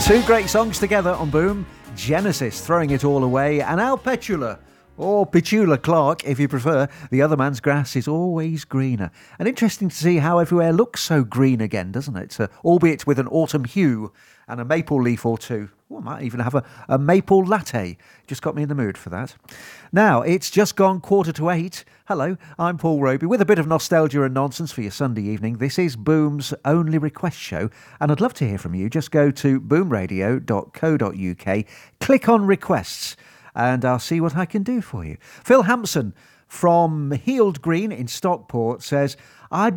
Two great songs together on Boom. Genesis, Throwing It All Away, and Al Petula, or Petula Clark if you prefer. The Other Man's Grass is Always Greener. And interesting to see how everywhere looks so green again, doesn't it? Albeit with an autumn hue and a maple leaf or two. Well, I might even have a maple latte. Just got me in the mood for that. Now, it's just gone 7:45. Hello, I'm Paul Roby with a bit of nostalgia and nonsense for your Sunday evening. This is Boom's only request show, and I'd love to hear from you. Just go to boomradio.co.uk, click on requests, and I'll see what I can do for you. Phil Hampson from Heald Green in Stockport says, I'd